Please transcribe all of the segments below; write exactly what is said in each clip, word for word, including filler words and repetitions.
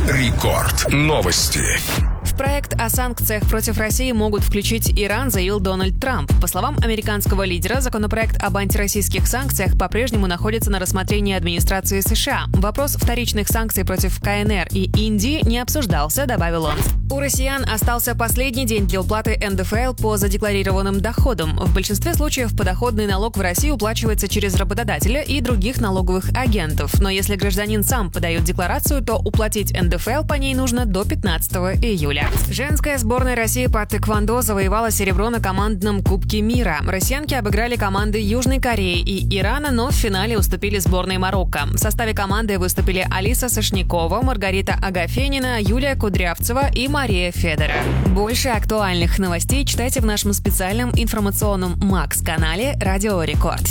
Рекорд. Новости. В проект о санкциях против России могут включить Иран, заявил Дональд Трамп. По словам американского лидера, законопроект об антироссийских санкциях по-прежнему находится на рассмотрении администрации США. Вопрос вторичных санкций против КНР и Индии не обсуждался, добавил он. У россиян остался последний день для уплаты эн дэ эф эл по задекларированным доходам. В большинстве случаев подоходный налог в России уплачивается через работодателя и других налоговых агентов. Но если гражданин сам подает декларацию, то уплатить эн дэ эф эл по ней нужно до пятнадцатого июля. Женская сборная России по тэквондо завоевала серебро на командном Кубке мира. Россиянки обыграли команды Южной Кореи и Ирана, но в финале уступили сборной Марокко. В составе команды выступили Алиса Сашникова, Маргарита Агафенина, Юлия Кудрявцева и Мария Федора. Больше актуальных новостей читайте в нашем специальном информационном Макс-канале «Радио Рекорд».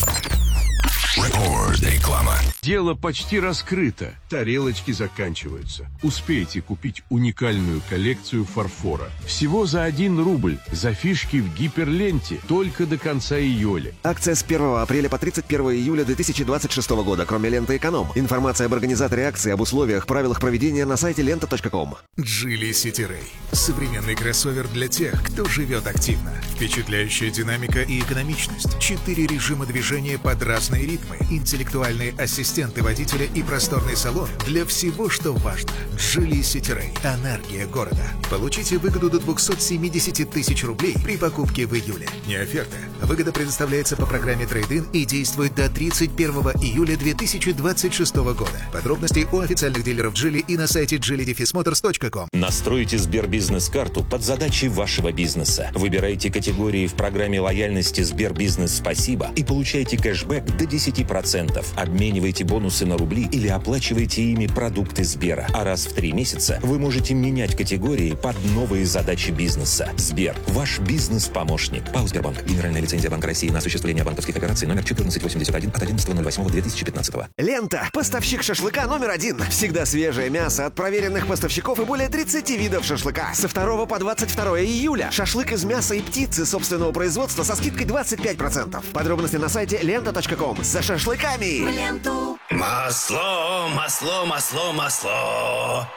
Реклама. Дело почти раскрыто. Тарелочки заканчиваются. Успейте купить уникальную коллекцию фарфора. Всего за один рубль. За фишки в гиперленте. Только до конца июля. Акция с первого апреля по тридцать первого июля две тысячи двадцать шестого года, кроме ленты «Эконом». Информация об организаторе акции, об условиях, правилах проведения на сайте лента точка ком. Geely City Ray. Современный кроссовер для тех, кто живет активно. Впечатляющая динамика и экономичность. Четыре режима движения под разные ритмы. Интеллектуальные ассистенты водителя и просторный салон для всего, что важно. Geely City Ray. Энергия города. Получите выгоду до двухсот семидесяти тысяч рублей при покупке в июле. Не оферта. Выгода предоставляется по программе Трейд-ин и действует до тридцать первого июля две тысячи двадцать шестого года. Подробности у официальных дилеров Geely и на сайте джили моторс точка ком. Настройте Сбербизнес-карту под задачи вашего бизнеса. Выбирайте категории в программе лояльности Сбербизнес Спасибо и получайте кэшбэк до десяти процентов. Обменивайте бонусы на рубли или оплачивайте ими продукты Сбера. А раз в три месяца вы можете менять категории под новые задачи бизнеса. Сбер. Ваш бизнес-помощник. ПАО «Сбербанк». Генеральная лицензия Банка России на осуществление банковских операций номер четырнадцать восемьдесят один от одиннадцатого ноль восьмого две тысячи пятнадцатого. Лента. Поставщик шашлыка номер один. Всегда свежее мясо от проверенных поставщиков и более тридцати видов шашлыка. Со второго по двадцать второе июля. Шашлык из мяса и птицы собственного производства со скидкой двадцать пять процентов. Подробности на сайте лента точка ком. За шашлыками. В ленту. Масло, масло, масло, масло.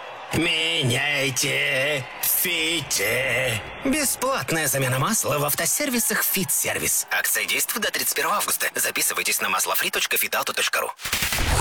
Меняйте в Фите. Бесплатная замена масла в автосервисах «Фит-сервис». Акция действует до тридцать первого августа. Записывайтесь на маслофри точка фитауто точка ру.